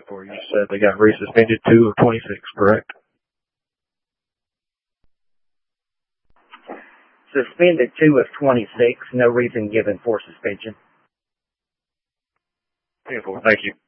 for. You said they got resuspended 2 of 26, correct? Suspended 2 of 26. No reason given for suspension. Thank you.